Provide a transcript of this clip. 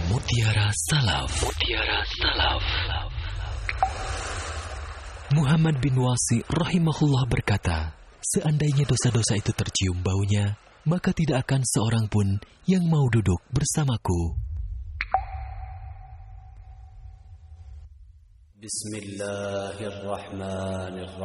Mutiara Salaf. Mutiara Salaf. Muhammad bin Wasi rahimahullah berkata, seandainya dosa-dosa itu tercium baunya, maka tidak akan seorang pun yang mau duduk bersamaku. Bismillahirrahmanirrahim.